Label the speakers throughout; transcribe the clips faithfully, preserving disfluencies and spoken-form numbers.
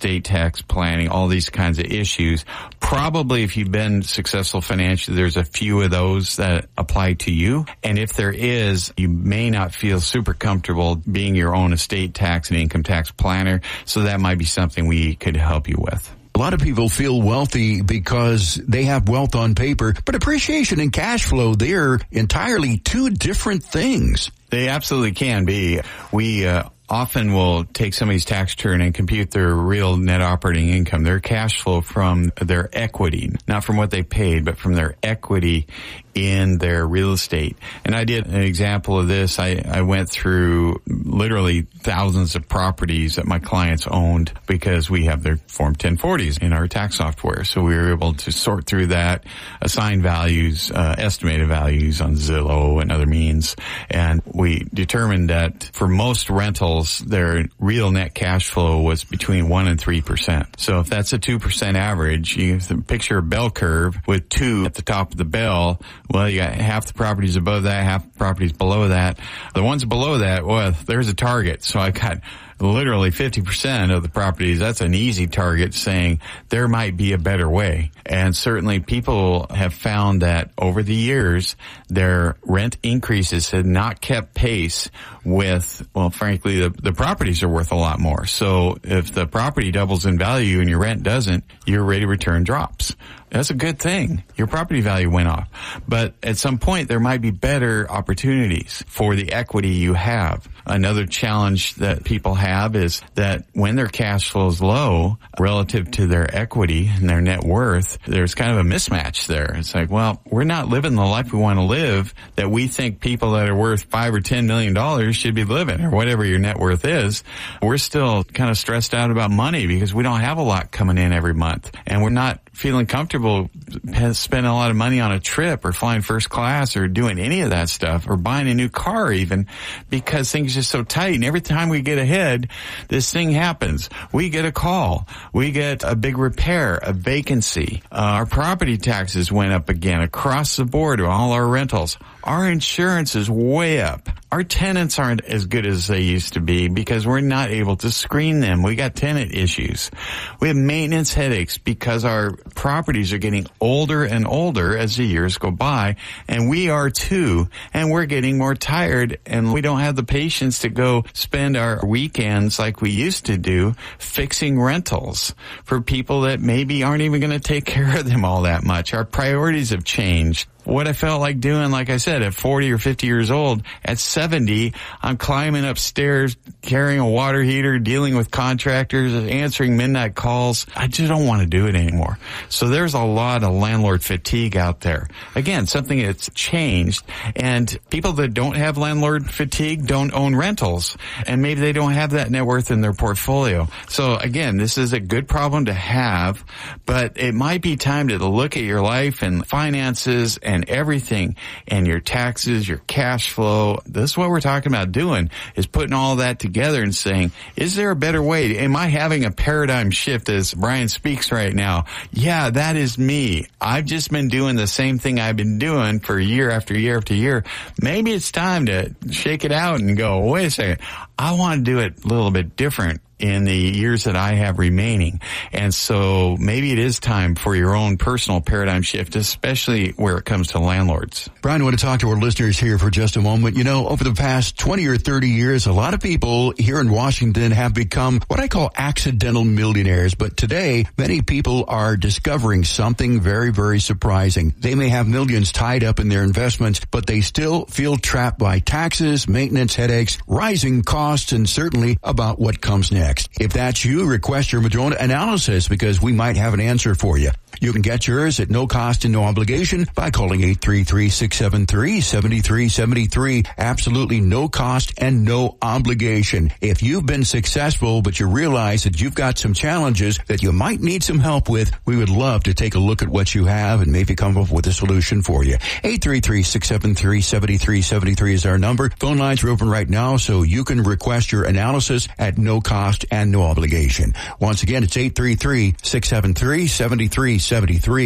Speaker 1: estate tax planning, all these kinds of issues. Probably if you've been successful financially, there's a few of those that apply to you. And if there is, you may not feel super comfortable being your own estate tax and income tax planner. So that might be something we could help you with.
Speaker 2: A lot of people feel wealthy because they have wealth on paper, but appreciation and cash flow, they're entirely two different things.
Speaker 1: They absolutely can be. We uh, often will take somebody's tax return and compute their real net operating income, their cash flow from their equity, not from what they paid, but from their equity in their real estate. And I did an example of this. I, I went through literally thousands of properties that my clients owned because we have their Form ten forties in our tax software. So we were able to sort through that, assign values, uh, estimated values on Zillow and other means. And we determined that for most rentals, their real net cash flow was between one and three percent. So if that's a two percent average, you can picture a bell curve with two at the top of the bell. Well, you got half the properties above that, half the properties below that. The ones below that, well, there's a target. So I got literally fifty percent of the properties. That's an easy target, saying there might be a better way. And certainly people have found that over the years, their rent increases have not kept pace with, well, frankly, the, the properties are worth a lot more. So if the property doubles in value and your rent doesn't, your rate of return drops. That's a good thing. Your property value went off. But at some point, there might be better opportunities for the equity you have. Another challenge that people have is that when their cash flow is low relative to their equity and their net worth, there's kind of a mismatch there. It's like, well, we're not living the life we want to live that we think people that are worth five or ten million dollars should be living, or whatever your net worth is. We're still kind of stressed out about money because we don't have a lot coming in every month, and we're not feeling comfortable spending a lot of money on a trip or flying first class or doing any of that stuff, or buying a new car even, because things are just so tight. And every time we get ahead, this thing happens. We get a call. We get a big repair, a vacancy. Uh, our property taxes went up again across the board on all our rentals. Our insurance is way up. Our tenants aren't as good as they used to be because we're not able to screen them. We got tenant issues. We have maintenance headaches because our properties are getting older and older as the years go by, and we are too, and we're getting more tired, and we don't have the patience to go spend our weekends like we used to do fixing rentals for people that maybe aren't even going to take care of them all that much. Our priorities have changed. What I felt like doing, like I said, at forty or fifty years old, at seventy, I'm climbing upstairs, carrying a water heater, dealing with contractors, answering midnight calls. I just don't want to do it anymore. So there's a lot of landlord fatigue out there. Again, something that's changed, and people that don't have landlord fatigue don't own rentals, and maybe they don't have that net worth in their portfolio. So again, this is a good problem to have, but it might be time to look at your life and finances and and everything, and your taxes, your cash flow. This is what we're talking about doing, is putting all that together and saying, is there a better way? Am I having a paradigm shift as Brian speaks right now? Yeah, that is me. I've just been doing the same thing I've been doing for year after year after year. Maybe it's time to shake it out and go, wait a second, I want to do it a little bit different in the years that I have remaining. And so maybe it is time for your own personal paradigm shift, especially where it comes to landlords.
Speaker 2: Brian, I want to talk to our listeners here for just a moment. You know, over the past twenty or thirty years, a lot of people here in Washington have become what I call accidental millionaires. But today, many people are discovering something very, very surprising. They may have millions tied up in their investments, but they still feel trapped by taxes, maintenance headaches, rising costs, and certainly about what comes next. If that's you, request your Madrona analysis because we might have an answer for you. You can get yours at no cost and no obligation by calling eight three three, six seven three, seven three seven three. Absolutely no cost and no obligation. If you've been successful but you realize that you've got some challenges that you might need some help with, we would love to take a look at what you have and maybe come up with a solution for you. eight three three, six seven three, seven three seven three is our number. Phone lines are open right now, so you can request your analysis at no cost and no obligation. Once again, it's eight three three, six seven three, seven three seven three.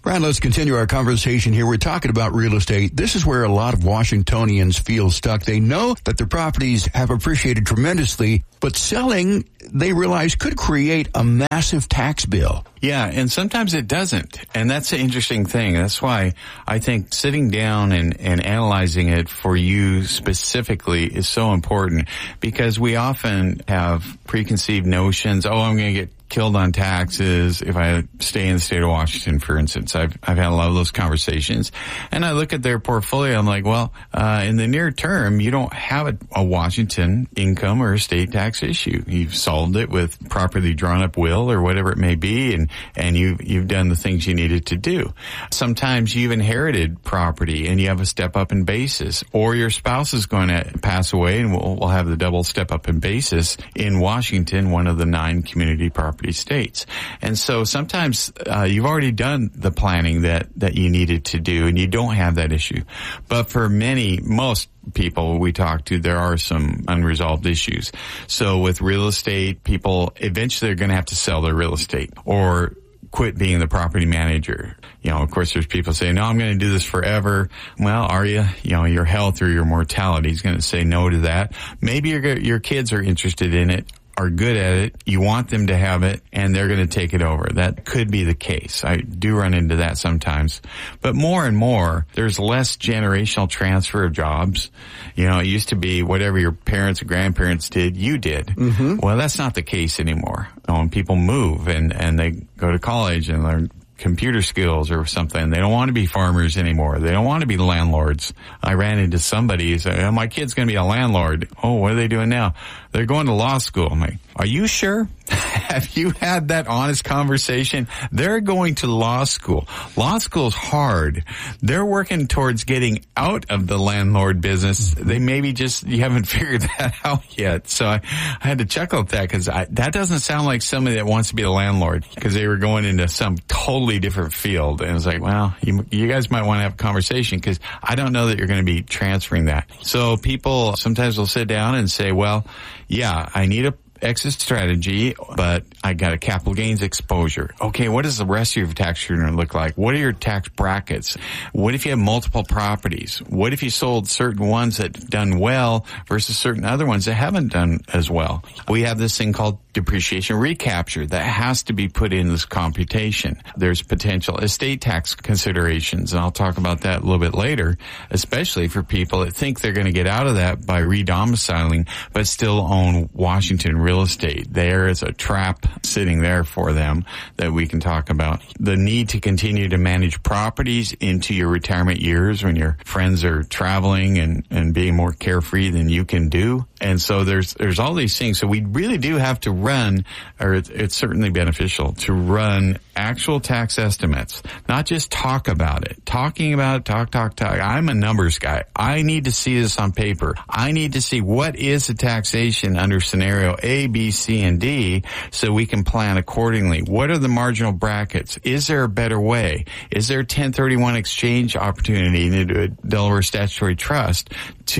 Speaker 2: Brian, let's continue our conversation here. We're talking about real estate. This is where a lot of Washingtonians feel stuck. They know that their properties have appreciated tremendously, but selling, they realize, could create a massive tax bill.
Speaker 1: Yeah, and sometimes it doesn't. And that's the interesting thing. That's why I think sitting down and, and analyzing it for you specifically is so important, because we often have preconceived notions. Oh, I'm going to get killed on taxes if I stay in the state of Washington, for instance. I've I've had a lot of those conversations. And I look at their portfolio, I'm like, well, uh, in the near term, you don't have a, a Washington income or estate tax issue. You've solved it with properly drawn up will or whatever it may be, and, and you've, you've done the things you needed to do. Sometimes you've inherited property and you have a step up in basis, or your spouse is going to pass away and we'll, we'll have the double step up in basis in Washington, one of the nine community property states. And so sometimes uh, you've already done the planning that, that you needed to do and you don't have that issue. But for many, most people we talk to, there are some unresolved issues. So with real estate, people eventually are going to have to sell their real estate or quit being the property manager. You know, of course, there's people saying, no, I'm going to do this forever. Well, are you? You know, your health or your mortality is going to say no to that. Maybe your your kids are interested in it, are good at it, you want them to have it, and they're going to take it over. That could be the case. I do run into that sometimes. But more and more, there's less generational transfer of jobs. You know, it used to be whatever your parents and grandparents did, you did. Mm-hmm. Well, that's not the case anymore. When people move and, and they go to college and learn computer skills or something, they don't want to be farmers anymore. They don't want to be landlords. I ran into somebody who said, oh, my kid's going to be a landlord. Oh, what are they doing now? They're going to law school. I'm like, are you sure? Have you had that honest conversation? They're going to law school. Law school's hard. They're working towards getting out of the landlord business. They maybe just, you haven't figured that out yet. So I, I had to chuckle at that, because that doesn't sound like somebody that wants to be a landlord, because they were going into some totally different field. And it's like, well, you, you guys might want to have a conversation, because I don't know that you're going to be transferring that. So people sometimes will sit down and say, well, yeah, I need a exit strategy, but I got a capital gains exposure. Okay, what does the rest of your tax return look like? What are your tax brackets? What if you have multiple properties? What if you sold certain ones that done well versus certain other ones that haven't done as well? We have this thing called depreciation recapture that has to be put in this computation. There's potential estate tax considerations, and I'll talk about that a little bit later, especially for people that think they're going to get out of that by re-domiciling but still own Washington real estate. There is a trap sitting there for them that we can talk about. The need to continue to manage properties into your retirement years when your friends are traveling and, and being more carefree than you can do. And so there's there's all these things. So we really do have to run, or it's, it's certainly beneficial to run actual tax estimates, not just talk about it. Talking about it, talk, talk, talk. I'm a numbers guy. I need to see this on paper. I need to see what is the taxation under scenario A, B, C, and D, so we can plan accordingly. What are the marginal brackets? Is there a better way? Is there a ten thirty-one exchange opportunity into a Delaware statutory trust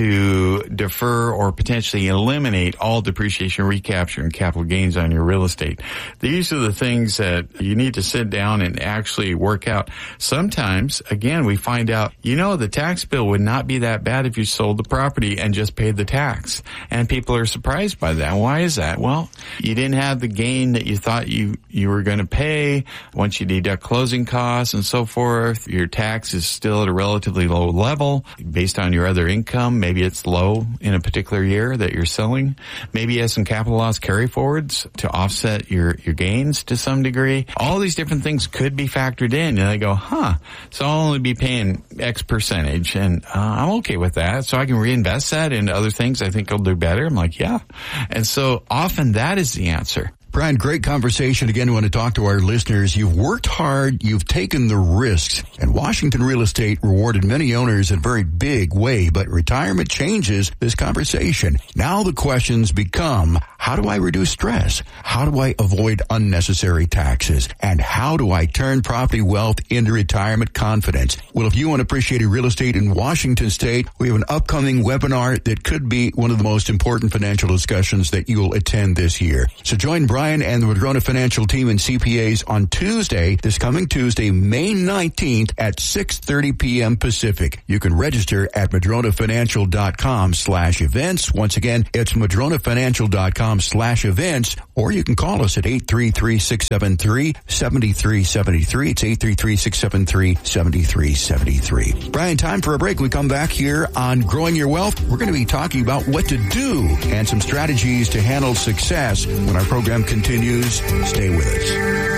Speaker 1: to defer or potentially eliminate all depreciation recapture and capital gains on your real estate? These are the things that you need to sit down and actually work out. Sometimes, again, we find out, you know, the tax bill would not be that bad if you sold the property and just paid the tax. And people are surprised by that. Why is that? Well, you didn't have the gain that you thought you, you were going to pay. Once you deduct closing costs and so forth, your tax is still at a relatively low level based on your other income. Maybe it's low in a particular year that you're selling. Maybe you have some capital loss carry forwards to offset your, your gains to some degree. All these different things could be factored in, and they go, huh, so I'll only be paying X percentage, and uh, I'm okay with that, so I can reinvest that into other things I think I'll do better. I'm like, yeah. And so often that is the answer.
Speaker 2: Brian, great conversation. Again, I want to talk to our listeners. You've worked hard. You've taken the risks. And Washington Real Estate rewarded many owners in a very big way. But retirement changes this conversation. Now the questions become, how do I reduce stress? How do I avoid unnecessary taxes? And how do I turn property wealth into retirement confidence? Well, if you want appreciated real estate in Washington State, we have an upcoming webinar that could be one of the most important financial discussions that you'll attend this year. So join Brian Brian and the Madrona Financial Team and C P As on Tuesday, this coming Tuesday, May nineteenth at six thirty p.m. Pacific. You can register at madronafinancial.com slash events. Once again, it's madronafinancial.com slash events, or you can call us at eight three three, six seven three, seven three seven three. It's eight three three, six seven three, seven three seven three. Brian, time for a break. We come back here on Growing Your Wealth. We're going to be talking about what to do and some strategies to handle success when our program continues. Stay with us.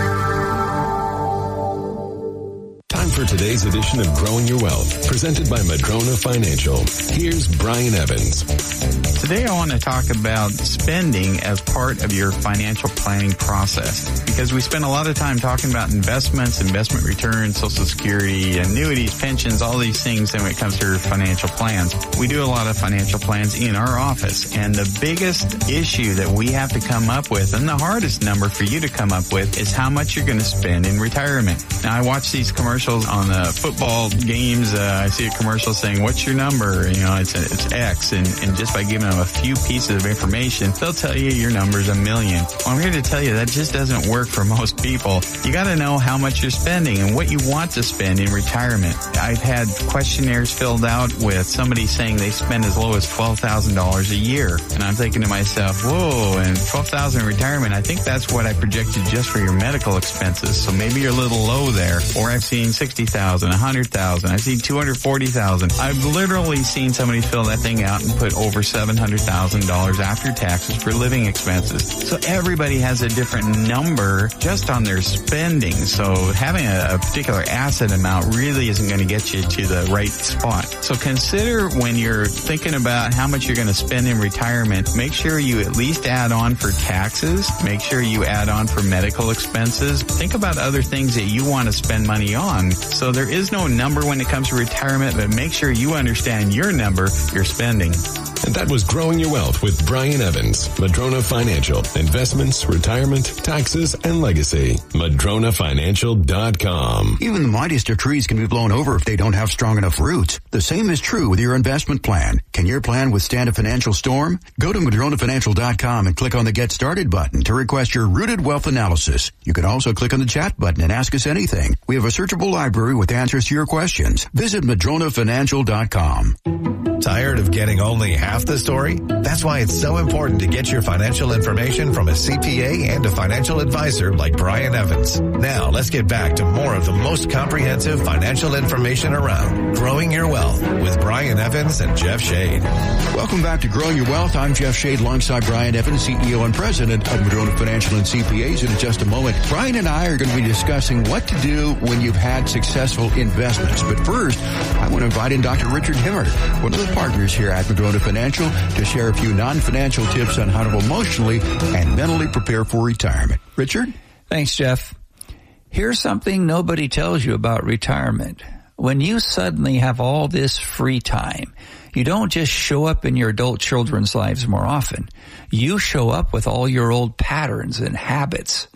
Speaker 3: Time for today's edition of Growing Your Wealth, presented by Madrona Financial. Here's Brian Evans.
Speaker 1: Today I want to talk about spending as part of your financial planning process, because we spend a lot of time talking about investments, investment returns, Social Security, annuities, pensions, all these things when it comes to your financial plans. We do a lot of financial plans in our office, and the biggest issue that we have to come up with, and the hardest number for you to come up with, is how much you're going to spend in retirement. Now, I watch these commercials on the football games. Uh, I see a commercial saying, what's your number? You know, it's it's X, and, and just by giving them a few pieces of information, they'll tell you your number's a million. Well, I'm here to tell you that just doesn't work for most people. You got to know how much you're spending and what you want to spend in retirement. I've had questionnaires filled out with somebody saying they spend as low as twelve thousand dollars a year. And I'm thinking to myself, whoa, and twelve thousand dollars in retirement, I think that's what I projected just for your medical expenses. So maybe you're a little low there. Or I've seen sixty thousand dollars, one hundred thousand dollars. I've seen two hundred forty thousand dollars. I've literally seen somebody fill that thing out and put over seven hundred thousand dollars after taxes for living expenses. So everybody has a different number just on their spending. So having a, a particular asset amount really isn't going to get you to the right spot. So consider when you're thinking about how much you're going to spend in retirement, make sure you at least add on for taxes. Make sure you add on for medical expenses. Think about other things that you want to spend money on. So there is no number when it comes to retirement, but make sure you understand your number you're spending.
Speaker 3: And that was Growing Your Wealth with Brian Evans, Madrona Financial. Investments, retirement, taxes, and legacy. Madrona Financial dot com.
Speaker 2: Even the mightiest of trees can be blown over if they don't have strong enough roots. The same is true with your investment plan. Can your plan withstand a financial storm? Go to Madrona Financial dot com and click on the Get Started button to request your Rooted Wealth Analysis. You can also click on the chat button and ask us anything. We have a searchable library with answers to your questions. Visit Madrona Financial dot com.
Speaker 4: Tired of getting only half the story? That's why it's so important to get your financial information from a C P A and a financial advisor like Brian Evans. Now, let's get back to more of the most comprehensive financial information around. Growing Your Wealth with Brian Evans and Jeff Shade.
Speaker 2: Welcome back to Growing Your Wealth. I'm Jeff Shade alongside Brian Evans, C E O and President of Madrona Financial and C P As. And in just a moment, Brian and I are going to be discussing what to do when you've had successful investments. But first, I want to invite in Doctor Richard Himmer, one of the partners here at Madrona Financial, to share a few non-financial tips on how to emotionally and mentally prepare for retirement. Richard?
Speaker 5: Thanks, Jeff. Here's something nobody tells you about retirement. When you suddenly have all this free time, you don't just show up in your adult children's lives more often. You show up with all your old patterns and habits.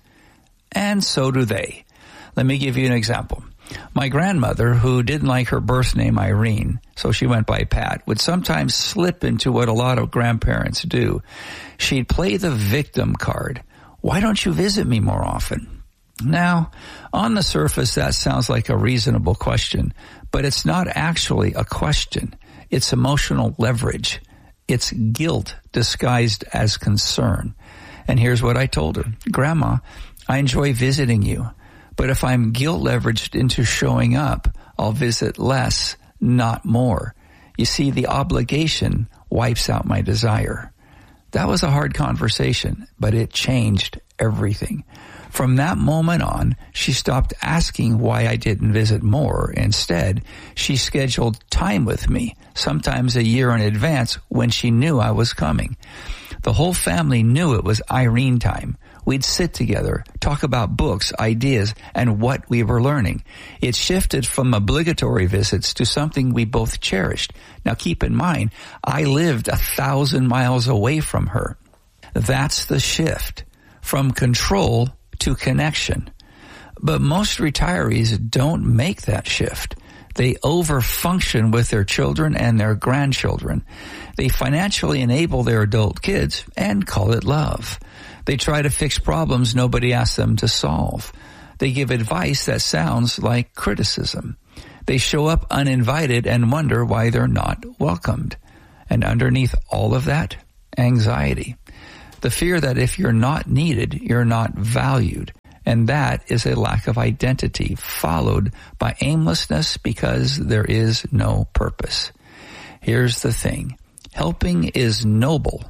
Speaker 5: And so do they. Let me give you an example. My grandmother, who didn't like her birth name Irene, so she went by Pat, would sometimes slip into what a lot of grandparents do. She'd play the victim card. Why don't you visit me more often? Now, on the surface, that sounds like a reasonable question, but it's not actually a question. It's emotional leverage. It's guilt disguised as concern. And here's what I told her. Grandma, I enjoy visiting you. But if I'm guilt leveraged into showing up, I'll visit less, not more. You see, the obligation wipes out my desire. That was a hard conversation, but it changed everything. From that moment on, she stopped asking why I didn't visit more. Instead, she scheduled time with me, sometimes a year in advance when she knew I was coming. The whole family knew it was Irene time. We'd sit together, talk about books, ideas, and what we were learning. It shifted from obligatory visits to something we both cherished. Now keep in mind, I lived a thousand miles away from her. That's the shift from control to connection. But most retirees don't make that shift. They overfunction with their children and their grandchildren. They financially enable their adult kids and call it love. They try to fix problems nobody asked them to solve. They give advice that sounds like criticism. They show up uninvited and wonder why they're not welcomed. And underneath all of that, anxiety. The fear that if you're not needed, you're not valued. And that is a lack of identity, followed by aimlessness because there is no purpose. Here's the thing. Helping is noble.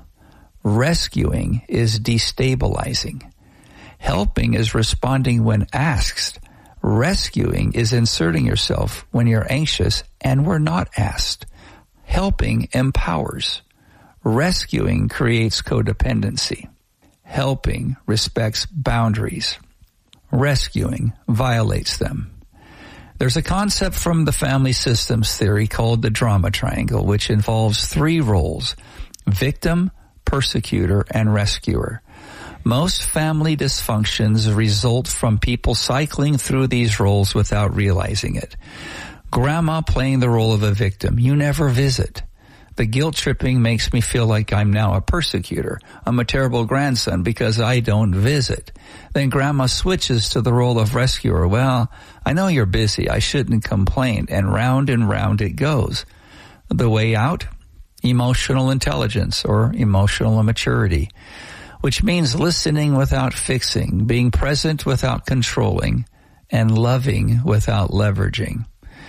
Speaker 5: Rescuing is destabilizing. Helping is responding when asked. Rescuing is inserting yourself when you're anxious and we're not asked. Helping empowers. Rescuing creates codependency. Helping respects boundaries. Rescuing violates them. There's a concept from the family systems theory called the drama triangle, which involves three roles: victim, persecutor, and rescuer. Most family dysfunctions result from people cycling through these roles without realizing it. Grandma playing the role of a victim. You never visit. The guilt tripping makes me feel like I'm now a persecutor. I'm a terrible grandson because I don't visit. Then grandma switches to the role of rescuer. Well, I know you're busy. I shouldn't complain. And round and round it goes. The way out? Emotional intelligence or emotional immaturity, which means listening without fixing, being present without controlling, and loving without leveraging.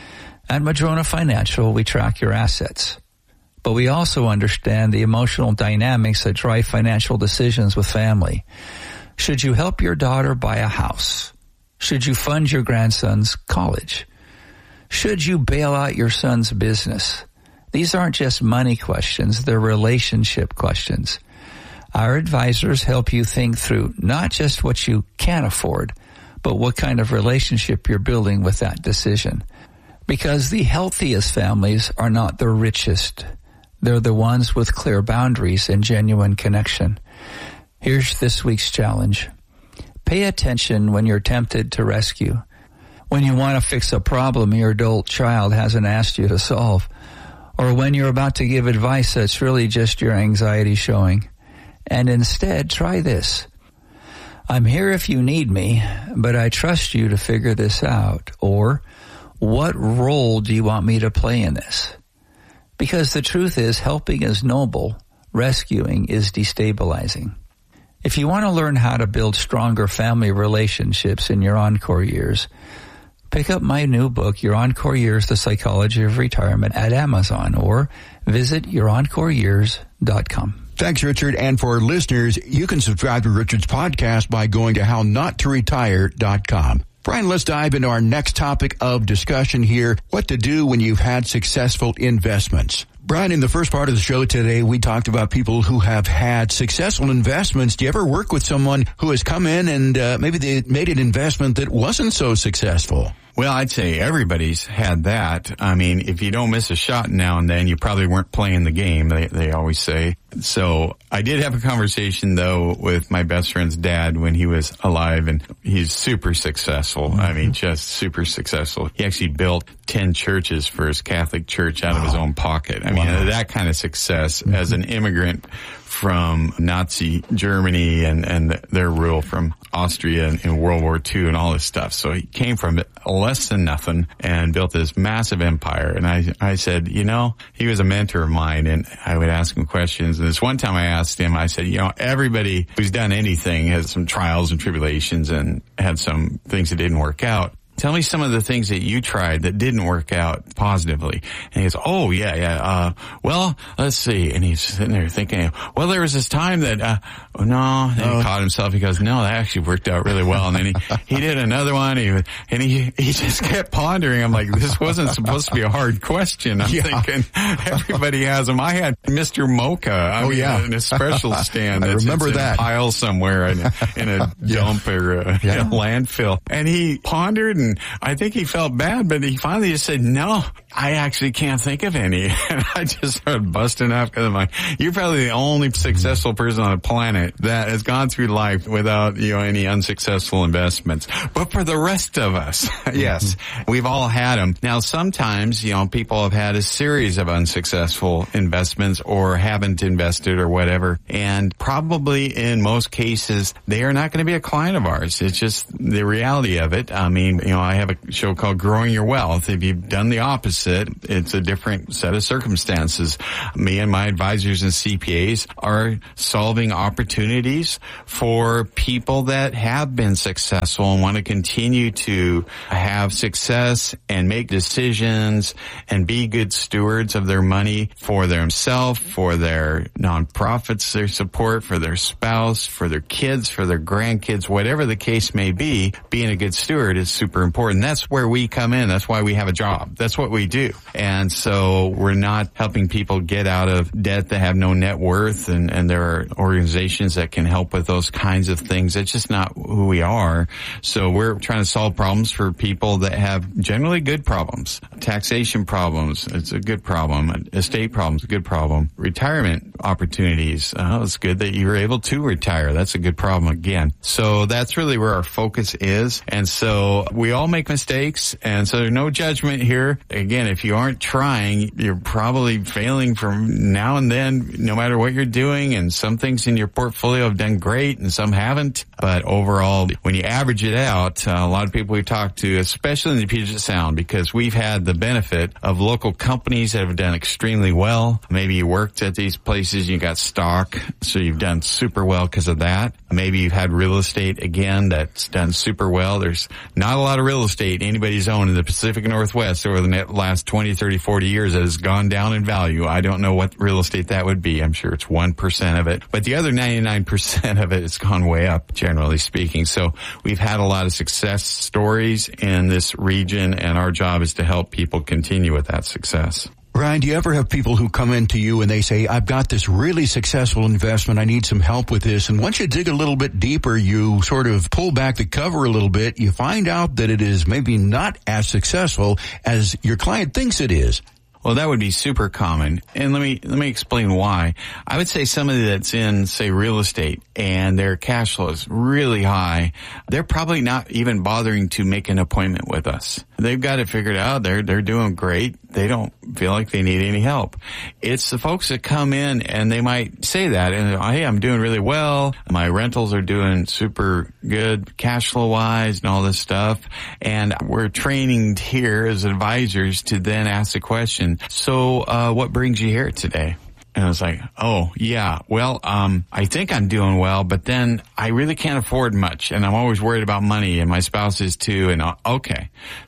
Speaker 5: At Madrona Financial, we track your assets. But we also understand the emotional dynamics that drive financial decisions with family. Should you help your daughter buy a house? Should you fund your grandson's college? Should you bail out your son's business? These aren't just money questions, they're relationship questions. Our advisors help you think through not just what you can afford, but what kind of relationship you're building with that decision. Because the healthiest families are not the richest. They're the ones with clear boundaries and genuine connection. Here's this week's challenge. Pay attention when you're tempted to rescue. When you want to fix a problem your adult child hasn't asked you to solve. Or when you're about to give advice that's really just your anxiety showing. And instead, try this. I'm here if you need me, but I trust you to figure this out. Or, what role do you want me to play in this? Because the truth is, helping is noble, rescuing is destabilizing. If you want to learn how to build stronger family relationships in your encore years, pick up my new book, Your Encore Years, The Psychology of Retirement, at Amazon, or visit your encore years dot com.
Speaker 2: Thanks, Richard. And for listeners, you can subscribe to Richard's podcast by going to how not to retire dot com. Brian, let's dive into our next topic of discussion here, what to do when you've had successful investments. Brian, in the first part of the show today, we talked about people who have had successful investments. Do you ever work with someone who has come in and uh, maybe they made an investment that wasn't so successful?
Speaker 1: Well, I'd say everybody's had that. I mean, if you don't miss a shot now and then, you probably weren't playing the game, they, they always say. So I did have a conversation, though, with my best friend's dad when he was alive, and he's super successful. Mm-hmm. I mean, just super successful. He actually built ten churches for his Catholic church out wow. of his own pocket. I mean, wow. that kind of success mm-hmm. as an immigrant from Nazi Germany and, and their rule from Austria in, in World War Two and all this stuff. So he came from less than nothing and built this massive empire. And I, I said, you know, he was a mentor of mine, and I would ask him questions. And this one time I asked him, I said, you know, everybody who's done anything has some trials and tribulations and had some things that didn't work out. Tell me some of the things that you tried that didn't work out positively. And he goes, oh, yeah, yeah, uh, well, let's see. And he's sitting there thinking, well, there was this time that, uh, oh, no, then oh. he caught himself. He goes, no, that actually worked out really well. And then he, he did another one. He, and he, he just kept pondering. I'm like, this wasn't supposed to be a hard question. I'm yeah. thinking everybody has them. I had Mister Mocha. I
Speaker 2: oh,
Speaker 1: mean,
Speaker 2: yeah.
Speaker 1: in a special stand.
Speaker 2: I
Speaker 1: that's
Speaker 2: remember
Speaker 1: in
Speaker 2: that.
Speaker 1: a pile somewhere in a, in a
Speaker 2: yeah.
Speaker 1: dump or a,
Speaker 2: yeah.
Speaker 1: a landfill. And he pondered and And I think he felt bad, but he finally just said, no, I actually can't think of any. And I just started busting up because I'm like, you're probably the only successful person on the planet that has gone through life without, you know, any unsuccessful investments. But for the rest of us, yes, we've all had them. Now, sometimes, you know, people have had a series of unsuccessful investments or haven't invested or whatever. And probably in most cases, they are not going to be a client of ours. It's just the reality of it. I mean, you know, I have a show called Growing Your Wealth. If you've done the opposite, it's a different set of circumstances. Me and my advisors and C P As are solving opportunities for people that have been successful and want to continue to have success and make decisions and be good stewards of their money for themselves, for their nonprofits, their support, for their spouse, for their kids, for their grandkids, whatever the case may be. Being a good steward is super important. That's where we come in. That's why we have a job. That's what we do. And so we're not helping people get out of debt that have no net worth, and, and there are organizations that can help with those kinds of things. It's just not who we are. So we're trying to solve problems for people that have generally good problems. Taxation problems, it's a good problem. Estate problems, a good problem. Retirement opportunities, oh, it's good that you're able to retire. That's a good problem again. So that's really where our focus is. And so we all make mistakes, and so there's no judgment here. Again, if you aren't trying, you're probably failing from now and then, no matter what you're doing. And some things in your portfolio have done great and some haven't. But overall, when you average it out, uh, a lot of people we've talked to, especially in the Puget Sound, because we've had the benefit of local companies that have done extremely well. Maybe you worked at these places, you got stock, so you've done super well because of that. Maybe you've had real estate, again, that's done super well. There's not a lot of real estate anybody's owned in the Pacific Northwest over the last twenty, thirty, forty years that has gone down in value. I don't know what real estate that would be. I'm sure it's one percent of it. But the other ninety-nine percent of it has gone way up, generally speaking. So we've had a lot of success stories in this region, and our job is to help people continue with that success.
Speaker 2: Brian, do you ever have people who come into you and they say, I've got this really successful investment, I need some help with this? And once you dig a little bit deeper, you sort of pull back the cover a little bit, you find out that it is maybe not as successful as your client thinks it is.
Speaker 1: Well, that would be super common. And let me, let me explain why. I would say somebody that's in, say, real estate and their cash flow is really high, they're probably not even bothering to make an appointment with us. They've got it figured out. They're, they're doing great. They don't feel like they need any help. It's the folks that come in and they might say that, and hey, I'm doing really well. My rentals are doing super good cash flow wise and all this stuff. And we're training here as advisors to then ask the question, so, uh, what brings you here today? And I was like, oh, yeah, well, um, I think I'm doing well, but then I really can't afford much, and I'm always worried about money, and my spouse is too, and uh, okay.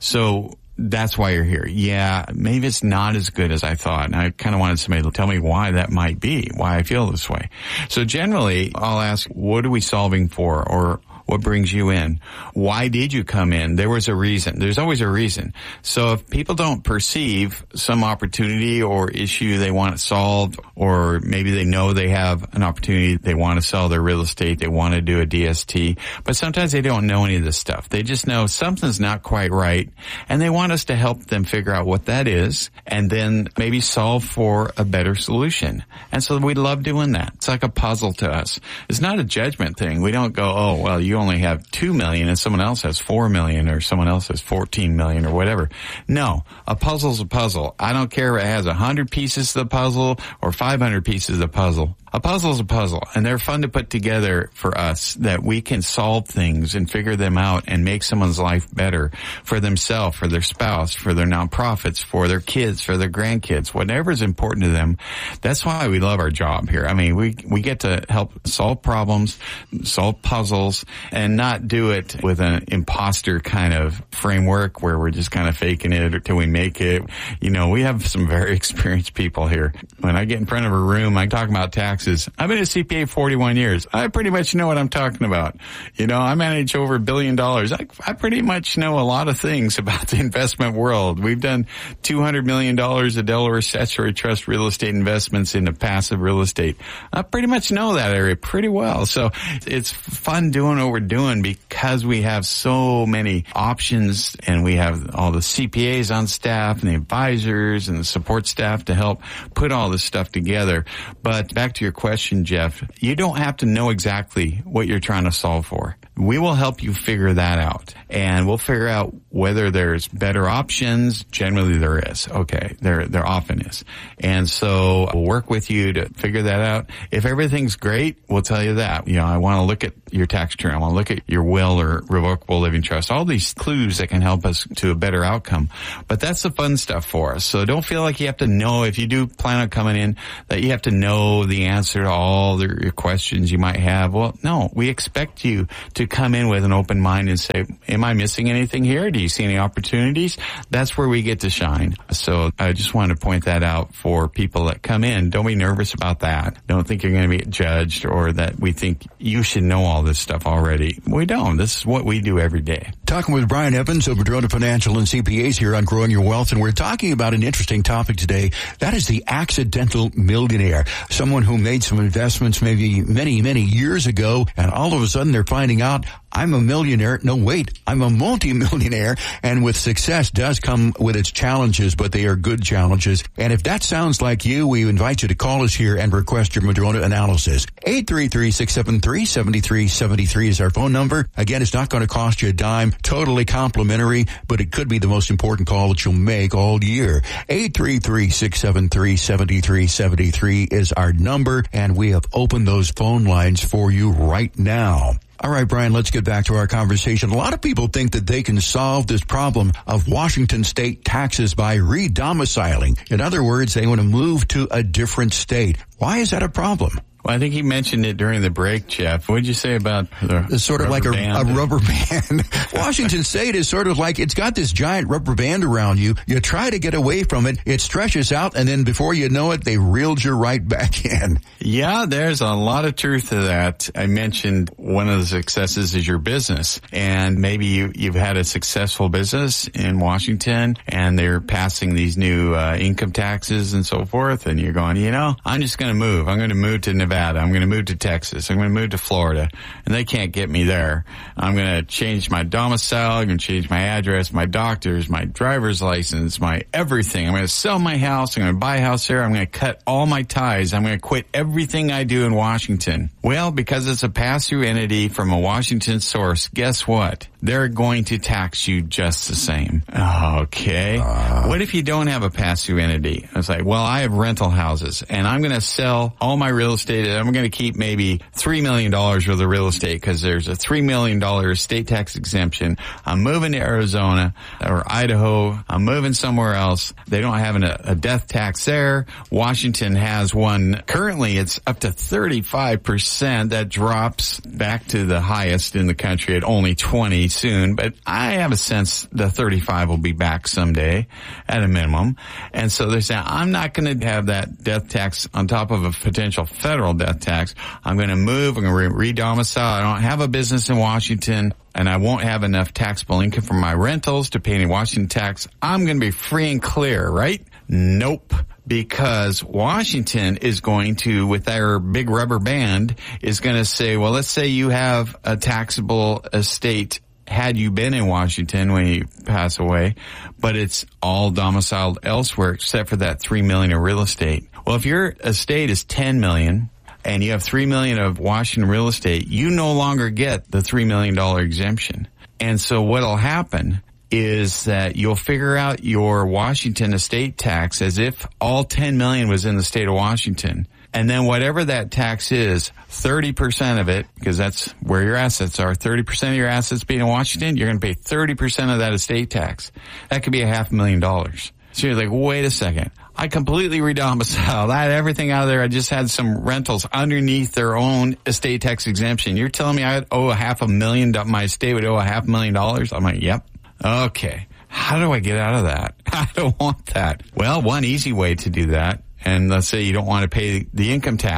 Speaker 1: So that's why you're here. Yeah, maybe it's not as good as I thought, and I kind of wanted somebody to tell me why that might be, why I feel this way. So generally, I'll ask, what are we solving for, or what brings you in? Why did you come in? There was a reason. There's always a reason. So if people don't perceive some opportunity or issue they want solved, or maybe they know they have an opportunity, they want to sell their real estate, they want to do a D S T, but sometimes they don't know any of this stuff. They just know something's not quite right, and they want us to help them figure out what that is, and then maybe solve for a better solution. And so we love doing that. It's like a puzzle to us. It's not a judgment thing. We don't go, oh, well, you only have two million and someone else has four million or someone else has fourteen million or whatever. No, a puzzle's a puzzle. I don't care if it has a hundred pieces of the puzzle or five hundred pieces of the puzzle. A puzzle's a puzzle, and they're fun to put together for us, that we can solve things and figure them out and make someone's life better for themselves, for their spouse, for their nonprofits, for their kids, for their grandkids, whatever's important to them. That's why we love our job here. I mean, we we get to help solve problems, solve puzzles, and not do it with an imposter kind of framework where we're just kind of faking it until we make it. You know, we have some very experienced people here. When I get in front of a room, I talk about tax taxes. I've been a C P A forty-one years. I pretty much know what I'm talking about. You know, I manage over a billion dollars. I, I pretty much know a lot of things about the investment world. We've done two hundred million dollars of Delaware Statutory Trust real estate investments into passive real estate. I pretty much know that area pretty well. So it's fun doing what we're doing because we have so many options and we have all the C P As on staff and the advisors and the support staff to help put all this stuff together. But back to your question, Jeff, you don't have to know exactly what you're trying to solve for. We will help you figure that out, and we'll figure out whether there's better options. Generally there is. Okay. There, there often is. And so we'll work with you to figure that out. If everything's great, we'll tell you that. You know, I want to look at your tax return. I want to look at your will or revocable living trust. All these clues that can help us to a better outcome. But that's the fun stuff for us. So don't feel like you have to know, if you do plan on coming in, that you have to know the answer to all the your questions you might have. Well, no, we expect you to come in with an open mind and say, am I missing anything here? Do you see any opportunities? That's where we get to shine. So I just wanted to point that out for people that come in. Don't be nervous about that. Don't think you're going to be judged or that we think you should know all this stuff already. We don't. This is what we do every day.
Speaker 2: Talking with Brian Evans of Madrona Financial and C P As here on Growing Your Wealth, and we're talking about an interesting topic today. That is the accidental millionaire. Someone who made some investments maybe many, many years ago, and all of a sudden they're finding out, I'm a millionaire. No, wait, I'm a multi-millionaire. And with success does come with its challenges, but they are good challenges. And if that sounds like you, we invite you to call us here and request your Madrona analysis. eight three three, six seven three, seven three seven three is our phone number. Again, it's not going to cost you a dime. Totally complimentary, but it could be the most important call that you'll make all year. eight three three, six seven three, seven three seven three is our number, and we have opened those phone lines for you right now. All right, Brian, let's get back to our conversation. A lot of people think that they can solve this problem of Washington state taxes by re-domiciling. In other words, they want to move to a different state. Why is that a problem?
Speaker 1: Well, I think he mentioned it during the break, Jeff. What did you say about the
Speaker 2: It's sort of like a, a rubber band. Washington State is sort of like, it's got this giant rubber band around you. You try to get away from it. It stretches out, and then before you know it, they reeled you right back in.
Speaker 1: Yeah, there's a lot of truth to that. I mentioned one of the successes is your business. And maybe you, you've had a successful business in Washington, and they're passing these new uh, income taxes and so forth, and you're going, you know, I'm just going to move. I'm going to move to Nevada. I'm going to move to Texas. I'm going to move to Florida, and they can't get me there. I'm going to change my domicile. I'm going to change my address, my doctors, my driver's license, my everything. I'm going to sell my house. I'm going to buy a house there. I'm going to cut all my ties. I'm going to quit everything I do in Washington. Well, because it's a pass-through entity from a Washington source, guess what? They're going to tax you just the same. Okay. Uh, what if you don't have a pass-through entity? It's like, well, I have rental houses, and I'm going to sell all my real estate. I'm going to keep maybe three million dollars worth of real estate because there's a three million dollars state tax exemption. I'm moving to Arizona or Idaho. I'm moving somewhere else. They don't have an, a death tax there. Washington has one. Currently, it's up to thirty-five percent. That drops back to the highest in the country at only twenty soon. But I have a sense the thirty-five will be back someday at a minimum. And so they're saying, I'm not going to have that death tax on top of a potential federal death tax. I'm going to move. I'm going to re-domicile. I don't have a business in Washington, and I won't have enough taxable income from my rentals to pay any Washington tax. I'm going to be free and clear, right? Nope. Because Washington is going to, with their big rubber band, is going to say, well, let's say you have a taxable estate had you been in Washington when you pass away, but it's all domiciled elsewhere except for that three million dollars of real estate. Well, if your estate is ten million dollars and you have three million dollars of Washington real estate, you no longer get the three million dollars exemption. And so what'll happen is that you'll figure out your Washington estate tax as if all ten million dollars was in the state of Washington. And then whatever that tax is, thirty percent of it, because that's where your assets are, thirty percent of your assets being in Washington, you're going to pay thirty percent of that estate tax. That could be a half a million dollars. So you're like, wait a second. I completely redomiciled. I had everything out of there. I just had some rentals underneath their own estate tax exemption. You're telling me I owe a half a million, my estate would owe a half million dollars? I'm like, yep. Okay. How do I get out of that? I don't want that. Well, one easy way to do that, and let's say you don't want to pay the income tax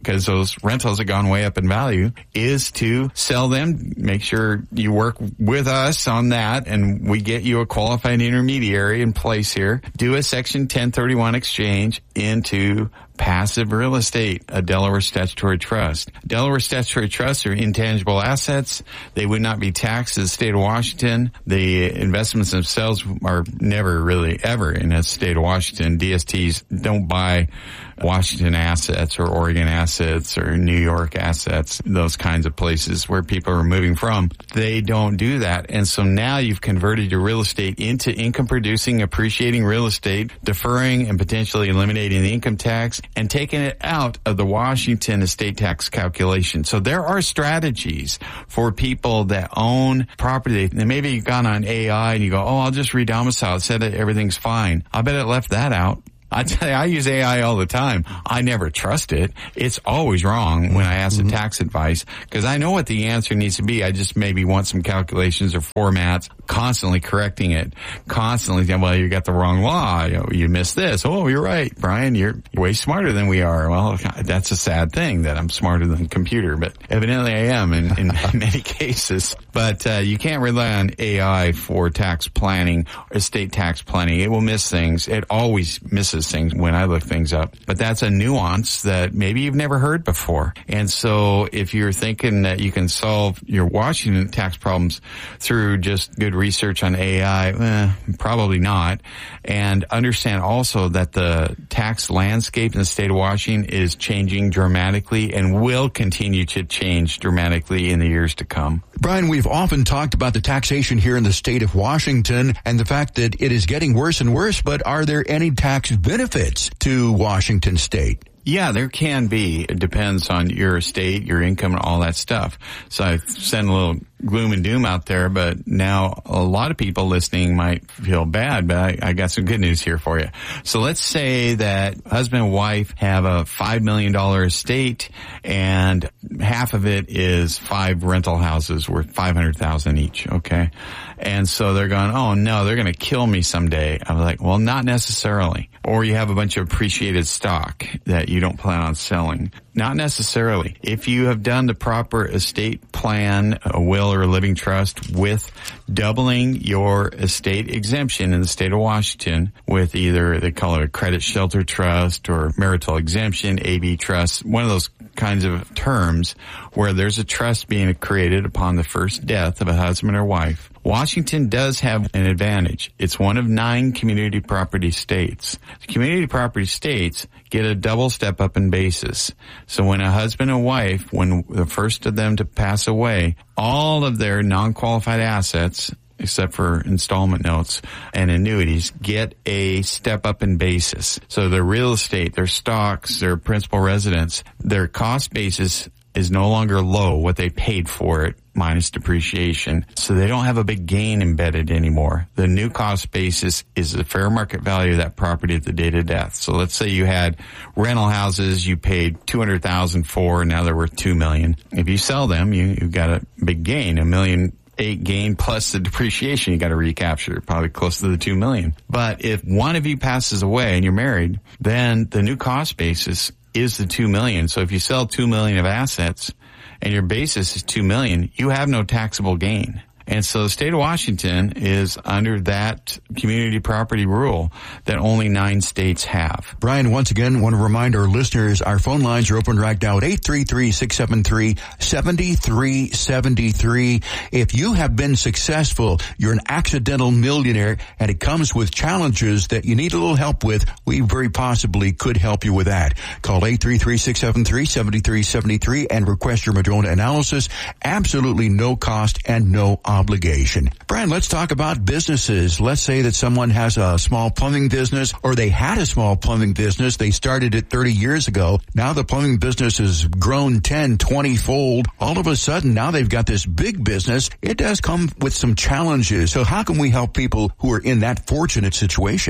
Speaker 1: because those rentals have gone way up in value, is to sell them, make sure you work with us on that, and we get you a qualified intermediary in place here. Do a Section ten thirty-one exchange into passive real estate, a Delaware statutory trust. Delaware statutory trusts are intangible assets. They would not be taxed in the state of Washington. The investments themselves are never really ever in the state of Washington. D S Ts don't buy Washington assets or Oregon assets or New York assets, those kinds of places where people are moving from. They don't do that. And so now you've converted your real estate into income producing, appreciating real estate, deferring and potentially eliminating the income tax and taking it out of the Washington estate tax calculation. So there are strategies for people that own property. They maybe you've gone on A I and you go, oh, I'll just redomicile. It said that everything's fine. I bet it left that out. I tell you, I use A I all the time. I never trust it. It's always wrong when I ask mm-hmm. the tax advice because I know what the answer needs to be. I just maybe want some calculations or formats, constantly correcting it, constantly saying, well, you got the wrong law. You, you missed this. Oh, you're right, Brian. You're way smarter than we are. Well, that's a sad thing that I'm smarter than the computer, but evidently I am in, in many cases. But uh, you can't rely on A I for tax planning, estate tax planning. It will miss things. It always misses things when I look things up. But that's a nuance that maybe you've never heard before. And so if you're thinking that you can solve your Washington tax problems through just good research on A I, eh, probably not. And understand also that the tax landscape in the state of Washington is changing dramatically and will continue to change dramatically in the years to come.
Speaker 2: Brian, we've often talked about the taxation here in the state of Washington and the fact that it is getting worse and worse, but are there any tax benefits to Washington state?
Speaker 1: Yeah, there can be. It depends on your estate, your income, and all that stuff. So I send a little gloom and doom out there, but now a lot of people listening might feel bad, but I, I got some good news here for you. So let's say that husband and wife have a five million dollars estate and half of it is five rental houses worth five hundred thousand dollars each, okay? And so they're going, oh no, they're going to kill me someday. I was like, well, not necessarily. Or you have a bunch of appreciated stock that you don't plan on selling. Not necessarily. If you have done the proper estate plan, a will or a living trust with doubling your estate exemption in the state of Washington with either, they call it a credit shelter trust or marital exemption, A B trust, one of those kinds of terms where there's a trust being created upon the first death of a husband or wife. Washington does have an advantage. It's one of nine community property states. The community property states get a double step up in basis. So when a husband and wife, when the first of them to pass away, all of their non-qualified assets, except for installment notes and annuities, get a step up in basis. So their real estate, their stocks, their principal residence, their cost basis is no longer low, what they paid for it minus depreciation. So they don't have a big gain embedded anymore. The new cost basis is the fair market value of that property at the date of death. So let's say you had rental houses you paid two hundred thousand dollars for, and now they're worth two million dollars. If you sell them, you, you've got a big gain, a million eight gain plus the depreciation you got to recapture, probably close to the two million. But if one of you passes away and you're married, then the new cost basis is the two million. So if you sell two million of assets and your basis is two million, you have no taxable gain. And so the state of Washington is under that community property rule that only nine states have.
Speaker 2: Brian, once again, want to remind our listeners, our phone lines are open right now at eight three three, six seven three, seven three seven three. If you have been successful, you're an accidental millionaire, and it comes with challenges that you need a little help with, we very possibly could help you with that. Call eight three three, six seven three, seven three seven three and request your Madrona analysis. Absolutely no cost and no obligation. Brian, let's talk about businesses. Let's say that someone has a small plumbing business, or they had a small plumbing business. They started it thirty years ago. Now the plumbing business has grown ten, twenty fold. All of a sudden, now they've got this big business. It does come with some challenges. So how can we help people who are in that fortunate situation?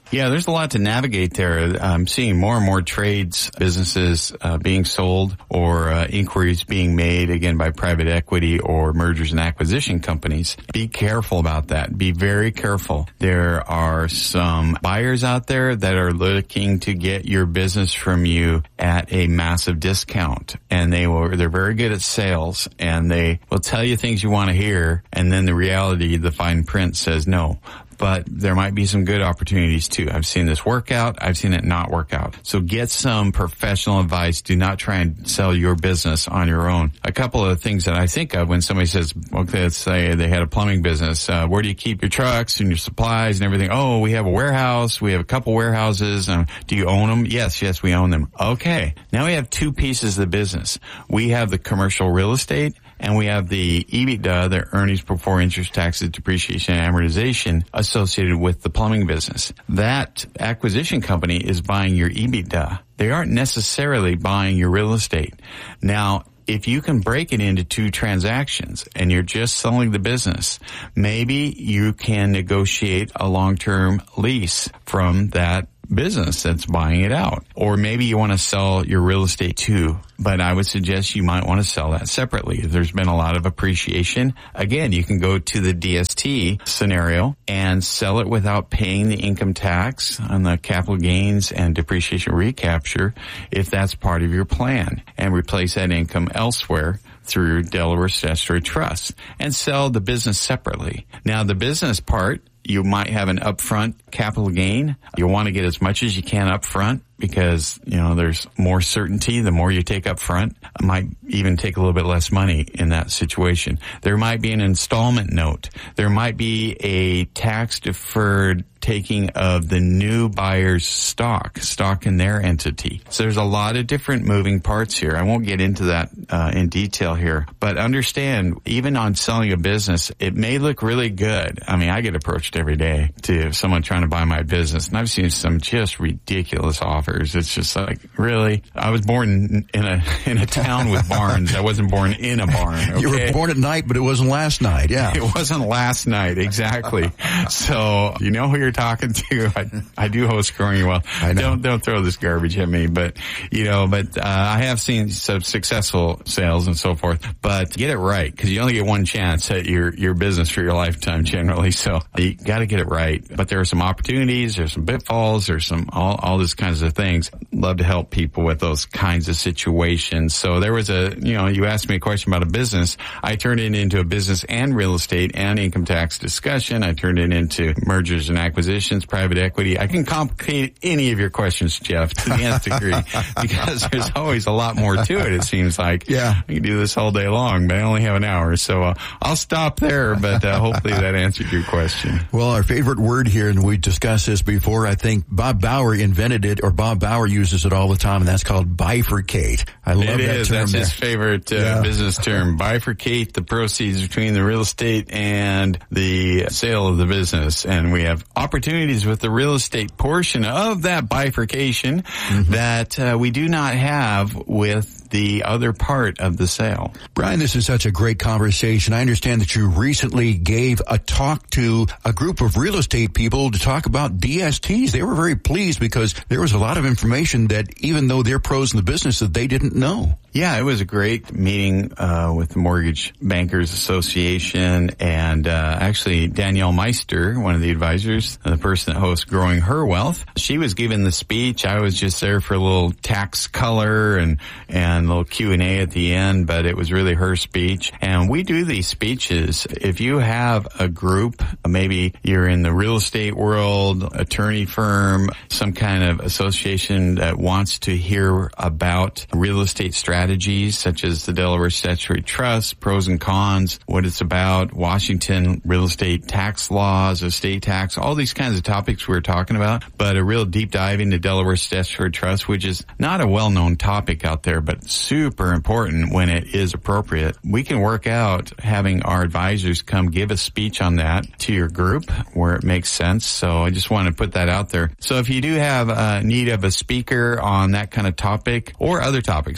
Speaker 1: Yeah, there's a lot to navigate there. I'm seeing more and more trades, businesses uh, being sold, or uh, inquiries being made, again, by private equity or mergers and acquisition companies. Be careful about that. Be very careful. There are some buyers out there that are looking to get your business from you at a massive discount, and they will, they're very good at sales, and they will tell you things you want to hear, and then the reality, the fine print says no. But there might be some good opportunities too. I've seen this work out. I've seen it not work out. So get some professional advice. Do not try and sell your business on your own. A couple of things that I think of when somebody says, okay, let's say they had a plumbing business. Uh, where do you keep your trucks and your supplies and everything? Oh, we have a warehouse. We have a couple warehouses. Um, do you own them? Yes, yes, we own them. Okay. Now we have two pieces of the business. We have the commercial real estate, and we have the EBITDA, the earnings before interest, taxes, depreciation, and amortization associated with the plumbing business. That acquisition company is buying your EBITDA. They aren't necessarily buying your real estate. Now, if you can break it into two transactions and you're just selling the business, maybe you can negotiate a long-term lease from that business that's buying it out. Or maybe you want to sell your real estate too, but I would suggest you might want to sell that separately. If there's been a lot of appreciation, again, you can go to the D S T scenario and sell it without paying the income tax on the capital gains and depreciation recapture if that's part of your plan, and replace that income elsewhere through Delaware Statutory Trust and sell the business separately. Now, the business part, you might have an upfront capital gain. You'll want to get as much as you can upfront because, you know, there's more certainty the more you take upfront. It might even take a little bit less money in that situation. There might be an installment note. There might be a tax-deferred taking of the new buyer's stock, stock in their entity. So there's a lot of different moving parts here. I won't get into that uh, in detail here, but understand, even on selling a business, it may look really good. I mean, I get approached every day to someone trying to buy my business, and I've seen some just ridiculous offers. It's just like, really? I was born in a in a town with barns. I wasn't born in a barn. Okay?
Speaker 2: You were born at night, but it wasn't last night. Yeah,
Speaker 1: it wasn't last night, exactly. So you know who you're talking to. I, I do host Growing Your Wealth.
Speaker 2: I know.
Speaker 1: Don't don't throw this garbage at me, but you know, but uh, I have seen some successful sales and so forth. But get it right, because you only get one chance at your your business for your lifetime generally. So you got to get it right. But there are some opportunities, there's some pitfalls, there's some all all these kinds of things. Love to help people with those kinds of situations. So there was a, you know, you asked me a question about a business. I turned it into a business and real estate and income tax discussion. I turned it into mergers and acquisitions, private equity. I can complicate any of your questions, Jeff, to the nth degree, because there's always a lot more to it, it seems like.
Speaker 2: Yeah.
Speaker 1: I can do this all day long, but I only have an hour. So uh, I'll stop there, but uh, hopefully that answered your question.
Speaker 2: Well, our favorite word here, and we discussed this before, I think Bob Bauer invented it, or Bob Bauer uses it all the time, and that's called bifurcate. I love
Speaker 1: it
Speaker 2: that
Speaker 1: is.
Speaker 2: term.
Speaker 1: That's
Speaker 2: there.
Speaker 1: his favorite uh,
Speaker 2: Yeah.
Speaker 1: business term. Bifurcate the proceeds between the real estate and the sale of the business. And we have opportunities with the real estate portion of that bifurcation mm-hmm. that uh, we do not have with the other part of the sale.
Speaker 2: Brian, this is such a great conversation. I understand that you recently gave a talk to a group of real estate people to talk about D S Ts. They were very pleased because there was a lot of information that, even though they're pros in the business, that they didn't know.
Speaker 1: Yeah, it was a great meeting uh with the Mortgage Bankers Association, and uh actually Danielle Meister, one of the advisors, the person that hosts Growing Her Wealth, she was giving the speech. I was just there for a little tax color and and a little Q and A at the end, but it was really her speech. And we do these speeches. If you have a group, maybe you're in the real estate world, attorney firm, some kind of association that wants to hear about real estate strategies, such as the Delaware Statutory Trust, pros and cons, what it's about, Washington real estate tax laws, estate tax, all these kinds of topics we were talking about, but a real deep dive into Delaware Statutory Trust, which is not a well-known topic out there, but super important when it is appropriate. We can work out having our advisors come give a speech on that to your group where it makes sense. So I just want to put that out there. So if you do have a need of a speaker on that kind of topic or other topics, we do other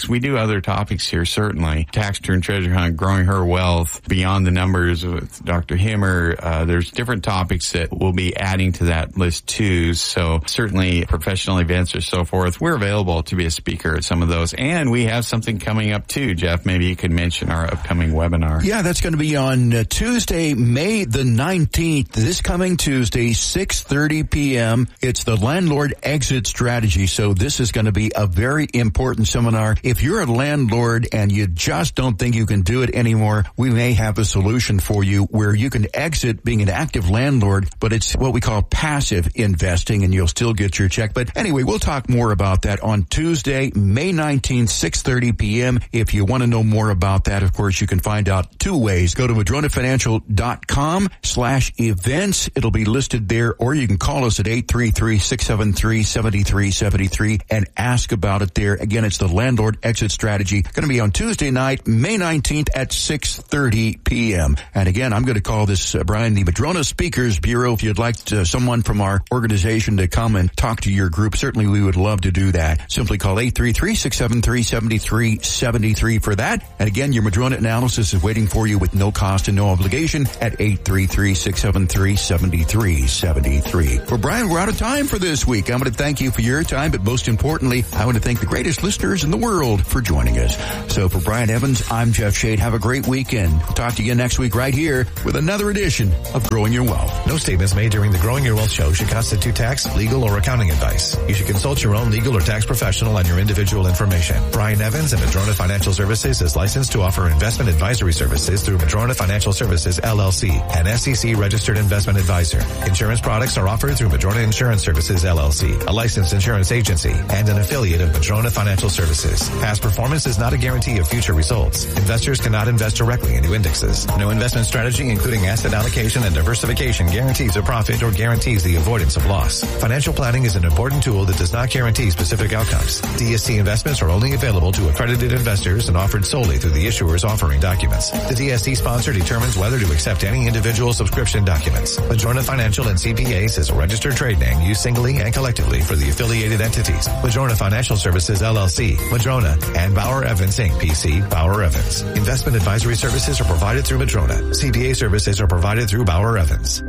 Speaker 1: other topics here, certainly. Tax return treasure hunt, growing her wealth beyond the numbers with Doctor Himmer. Uh, there's different topics that we'll be adding to that list too. So certainly professional events or so forth. We're available to be a speaker at some of those. And we have something coming up too, Jeff. Maybe you could mention our upcoming webinar.
Speaker 2: Yeah, that's going to be on uh, Tuesday, May the nineteenth. This coming Tuesday, six thirty p.m. It's the Landlord Exit Strategy. So this is going to be a very important seminar. If you're a landlord and you just don't think you can do it anymore, we may have a solution for you where you can exit being an active landlord, but it's what we call passive investing, and you'll still get your check. But anyway, we'll talk more about that on Tuesday, May nineteenth, six thirty p.m. If you want to know more about that, of course, you can find out two ways. Go to madrona financial dot com slash events. It'll be listed there, or you can call us at eight three three, six seven three, seven three seven three and ask about it there. Again, it's the Landlord Exit Strategy. Going to be on Tuesday night, May nineteenth at six thirty p.m. And again, I'm going to call this, uh, Brian, the Madrona Speakers Bureau. If you'd like to, someone from our organization to come and talk to your group, certainly we would love to do that. Simply call eight three three, six seven three, seven three seven three for that. And again, your Madrona analysis is waiting for you with no cost and no obligation at eight three three, six seven three, seven three seven three. Well, Brian, we're out of time for this week. I'm going to thank you for your time, but most importantly, I want to thank the greatest listeners in the world for joining us. So for Brian Evans, I'm Jeff Shade. Have a great weekend. We'll talk to you next week right here with another edition of Growing Your Wealth.
Speaker 4: No statements made during the Growing Your Wealth show should constitute tax, legal, or accounting advice. You should consult your own legal or tax professional on your individual information. Brian Evans and Madrona Financial Services is licensed to offer investment advisory services through Madrona Financial Services, L L C, an S E C registered investment advisor. Insurance products are offered through Madrona Insurance Services, L L C, a licensed insurance agency, and an affiliate of Madrona Financial Services. Past performance is not a guarantee of future results. Investors cannot invest directly into indexes. No investment strategy, including asset allocation and diversification, guarantees a profit or guarantees the avoidance of loss. Financial planning is an important tool that does not guarantee specific outcomes. D S T investments are only available to accredited investors and offered solely through the issuer's offering documents. The D S T sponsor determines whether to accept any individual subscription documents. Madrona Financial and C P As is a registered trade name used singly and collectively for the affiliated entities. Madrona Financial Services, L L C, Madrona, and Bauer Evans, Incorporated, P C, Bauer Evans. Investment advisory services are provided through Madrona. C P A services are provided through Bauer Evans.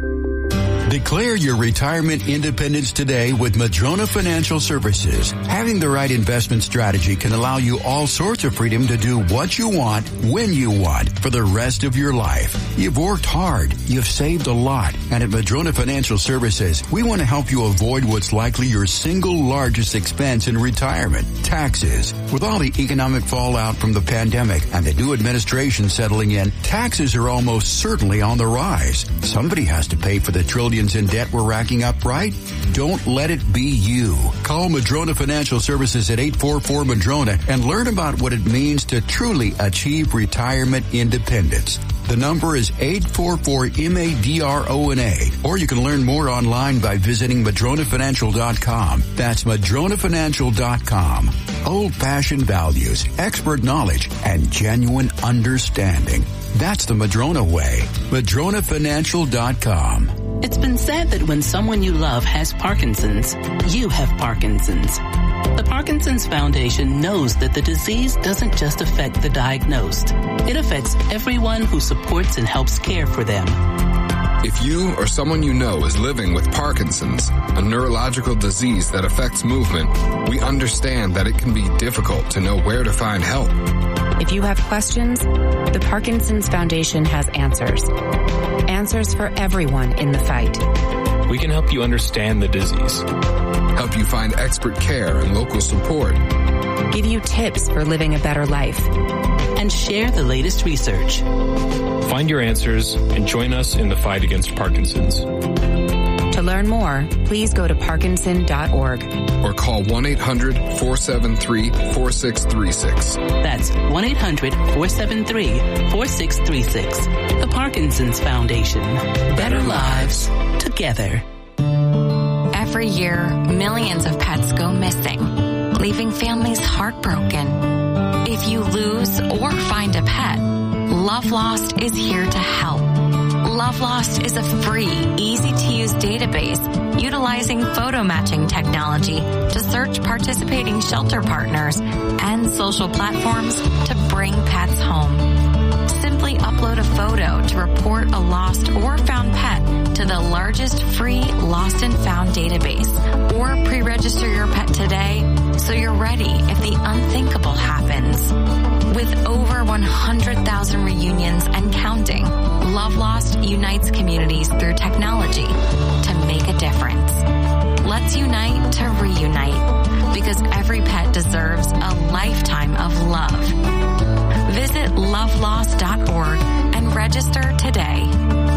Speaker 2: Declare your retirement independence today with Madrona Financial Services. Having the right investment strategy can allow you all sorts of freedom to do what you want, when you want, for the rest of your life. You've worked hard, you've saved a lot, and at Madrona Financial Services, we want to help you avoid what's likely your single largest expense in retirement, taxes. With all the economic fallout from the pandemic and the new administration settling in, taxes are almost certainly on the rise. Somebody has to pay for the trillions in debt we're racking up, right? Don't let it be you. Call Madrona Financial Services at eight four four Madrona and learn about what it means to truly achieve retirement independence. The number is eight four four M A D R O N A, or you can learn more online by visiting madrona financial dot com. That's madrona financial dot com. Old-fashioned values, expert knowledge, and genuine understanding. That's the Madrona way. madrona financial dot com.
Speaker 6: It's been said that when someone you love has Parkinson's, you have Parkinson's. The Parkinson's Foundation knows that the disease doesn't just affect the diagnosed. It affects everyone who supports and helps care for them.
Speaker 7: If you or someone you know is living with Parkinson's, a neurological disease that affects movement, we understand that it can be difficult to know where to find help.
Speaker 8: If you have questions, the Parkinson's Foundation has answers. Answers for everyone in the fight.
Speaker 9: We can help you understand the disease.
Speaker 7: Help you find expert care and local support.
Speaker 8: Give you tips for living a better life.
Speaker 6: And share the latest research.
Speaker 9: Find your answers and join us in the fight against Parkinson's.
Speaker 8: To learn more, please go to parkinson dot org.
Speaker 7: Or call one eight hundred, four seven three, four six three six.
Speaker 6: That's one eight hundred, four seven three, four six three six. The Parkinson's Foundation. Better lives together.
Speaker 10: Every year, millions of pets go missing, leaving families heartbroken. If you lose or find a pet, Love Lost is here to help. Love LoveLost is a free, easy-to-use database utilizing photo matching technology to search participating shelter partners and social platforms to bring pets home. Simply upload a photo to report a lost or found pet to the largest free lost and found database, or pre-register your pet today so you're ready if the unthinkable happens. With over one hundred thousand reunions and counting, LoveLost unites communities through technology to make a difference. Let's unite to reunite, because every pet deserves a lifetime of love. Visit love lost dot org and register today.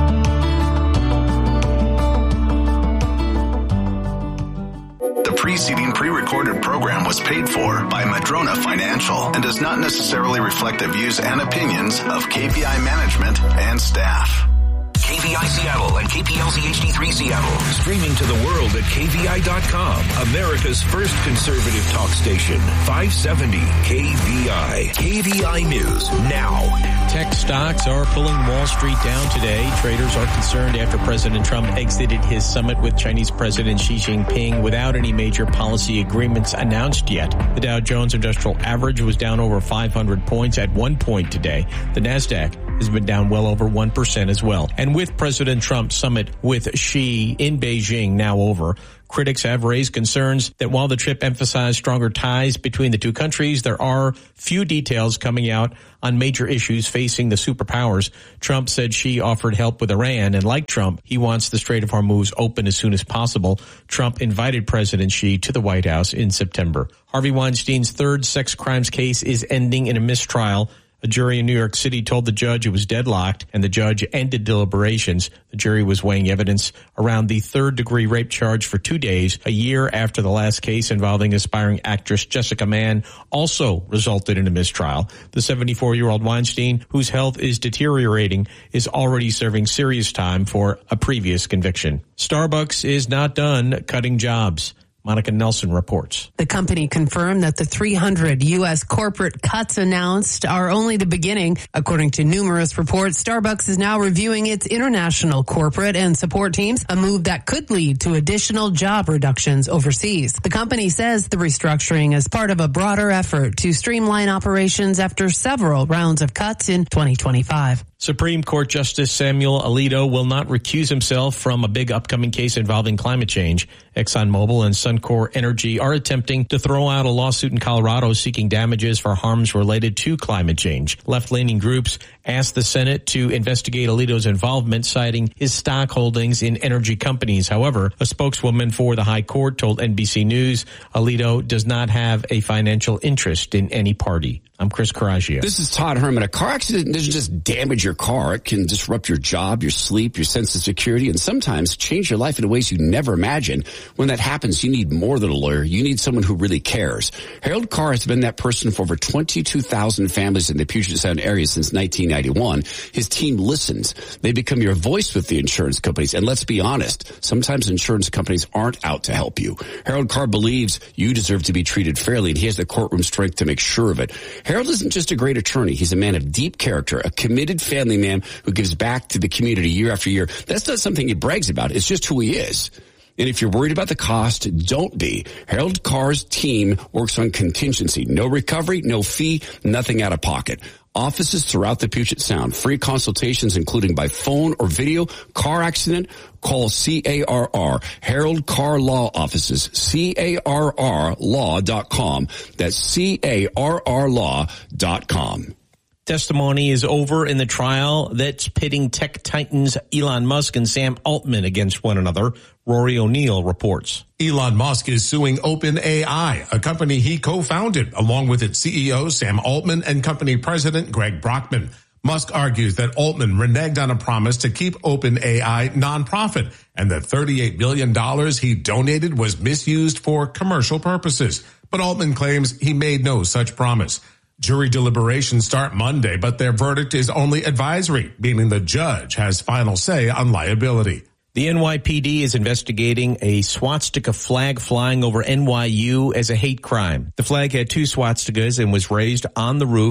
Speaker 11: The preceding pre-recorded program was paid for by Madrona Financial and does not necessarily reflect the views and opinions of K V I management and staff.
Speaker 12: K V I Seattle and K P L Z H D three Seattle. Streaming to the world at K V I dot com. America's first conservative talk station. five seventy K V I. K V I News now.
Speaker 9: Tech stocks are pulling Wall Street down today. Traders are concerned after President Trump exited his summit with Chinese President Xi Jinping without any major policy agreements announced yet. The Dow Jones Industrial Average was down over five hundred points at one point today. The Nasdaq has been down well over one percent as well. And with President Trump's summit with Xi in Beijing now over, critics have raised concerns that while the trip emphasized stronger ties between the two countries, there are few details coming out on major issues facing the superpowers. Trump said Xi offered help with Iran, and like Trump, he wants the Strait of Hormuz open as soon as possible. Trump invited President Xi to the White House in September. Harvey Weinstein's third sex crimes case is ending in a mistrial. A jury in New York City told the judge it was deadlocked, and the judge ended deliberations. The jury was weighing evidence around the third-degree rape charge for two days, a year after the last case involving aspiring actress Jessica Mann also resulted in a mistrial. The seventy-four-year-old Weinstein, whose health is deteriorating, is already serving serious time for a previous conviction. Starbucks is not done cutting jobs. Monica Nelson reports.
Speaker 13: The company confirmed that the three hundred U S corporate cuts announced are only the beginning. According to numerous reports, Starbucks is now reviewing its international corporate and support teams, a move that could lead to additional job reductions overseas. The company says the restructuring is part of a broader effort to streamline operations after several rounds of cuts in twenty twenty-five.
Speaker 9: Supreme Court Justice Samuel Alito will not recuse himself from a big upcoming case involving climate change. ExxonMobil and Suncor Energy are attempting to throw out a lawsuit in Colorado seeking damages for harms related to climate change. Left-leaning groups asked the Senate to investigate Alito's involvement, citing his stock holdings in energy companies. However, a spokeswoman for the High Court told N B C News Alito does not have a financial interest in any party. I'm Chris Coraggio.
Speaker 14: This is Todd Herman. A car accident doesn't just damage your car. It can disrupt your job, your sleep, your sense of security, and sometimes change your life in ways you never imagined. When that happens, you need more than a lawyer. You need someone who really cares. Harold Carr has been that person for over twenty-two thousand families in the Puget Sound area since nineteen ninety-one. His team listens. They become your voice with the insurance companies. And let's be honest, sometimes insurance companies aren't out to help you. Harold Carr believes you deserve to be treated fairly, and he has the courtroom strength to make sure of it. Harold isn't just a great attorney. He's a man of deep character, a committed family man who gives back to the community year after year. That's not something he brags about. It's just who he is. And if you're worried about the cost, don't be. Harold Carr's team works on contingency. No recovery, no fee, nothing out of pocket. Offices throughout the Puget Sound. Free consultations, including by phone or video. Car accident, call C A R R. Harold Carr Law Offices. C A R R law dot com. That's C A R R law dot com.
Speaker 9: Testimony is over in the trial that's pitting tech titans Elon Musk and Sam Altman against one another. Rory O'Neill reports.
Speaker 15: Elon Musk is suing OpenAI, a company he co-founded, along with its C E O, Sam Altman, and company president, Greg Brockman. Musk argues that Altman reneged on a promise to keep OpenAI nonprofit, and that thirty-eight billion dollars he donated was misused for commercial purposes. But Altman claims he made no such promise. Jury deliberations start Monday, but their verdict is only advisory, meaning the judge has final say on liability.
Speaker 9: The N Y P D is investigating a swastika flag flying over N Y U as a hate crime. The flag had two swastikas and was raised on the roof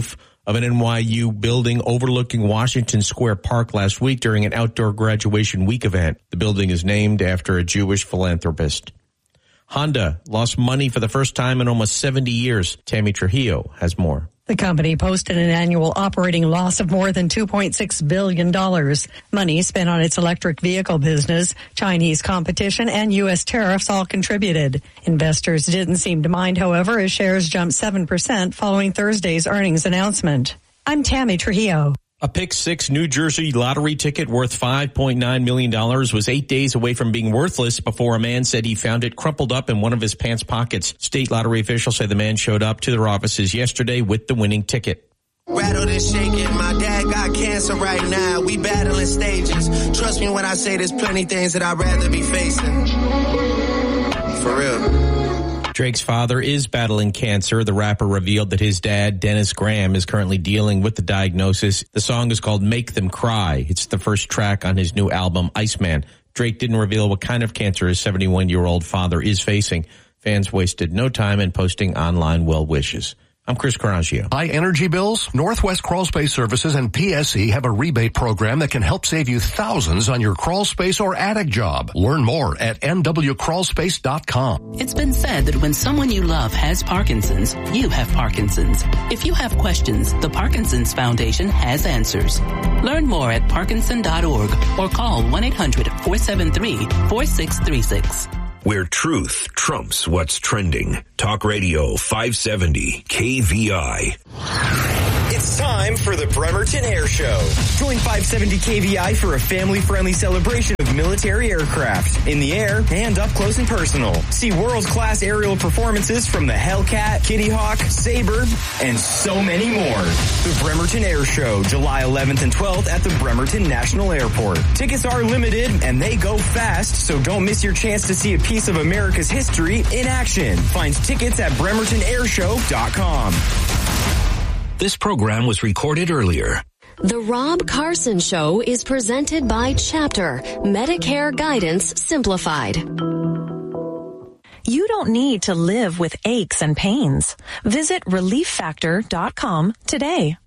Speaker 9: of an N Y U building overlooking Washington Square Park last week during an outdoor graduation week event. The building is named after a Jewish philanthropist. Honda lost money for the first time in almost seventy years. Tammy Trujillo has more.
Speaker 16: The company posted an annual operating loss of more than two point six billion dollars. Money spent on its electric vehicle business, Chinese competition, and U S tariffs all contributed. Investors didn't seem to mind, however, as shares jumped seven percent following Thursday's earnings announcement. I'm Tammy Trujillo.
Speaker 9: A Pick Six New Jersey lottery ticket worth five point nine million dollars was eight days away from being worthless before a man said he found it crumpled up in one of his pants pockets. State lottery officials say the man showed up to their offices yesterday with the winning ticket.
Speaker 17: Rattled and shaking, my dad got cancer right now. We battling stages. Trust me when I say there's plenty things that I'd rather be facing. For real.
Speaker 9: Drake's father is battling cancer. The rapper revealed that his dad, Dennis Graham, is currently dealing with the diagnosis. The song is called Make Them Cry. It's the first track on his new album, Iceman. Drake didn't reveal what kind of cancer his seventy-one-year-old father is facing. Fans wasted no time in posting online well wishes. I'm Chris Carragio.
Speaker 18: High energy bills? Northwest Crawl Space Services and P S E have a rebate program that can help save you thousands on your crawl space or attic job. Learn more at n w crawl space dot com.
Speaker 6: It's been said that when someone you love has Parkinson's, you have Parkinson's. If you have questions, the Parkinson's Foundation has answers. Learn more at parkinson dot org or call one eight hundred four seven three four six three six.
Speaker 12: Where truth trumps what's trending. Talk Radio five seventy K V I.
Speaker 19: It's time for the Bremerton Air Show. Join five seventy K V I for a family-friendly celebration of military aircraft in the air and up close and personal. See world-class aerial performances from the Hellcat, Kitty Hawk, Sabre, and so many more. The Bremerton Air Show, July eleventh and twelfth at the Bremerton National Airport. Tickets are limited and they go fast, so don't miss your chance to see a piece of America's history in action. Find tickets at bremerton air show dot com.
Speaker 12: This program was recorded earlier.
Speaker 20: The Rob Carson Show is presented by Chapter, Medicare Guidance Simplified.
Speaker 21: You don't need to live with aches and pains. Visit relief factor dot com today.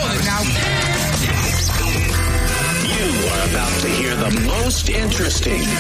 Speaker 12: You are about to hear the most interesting,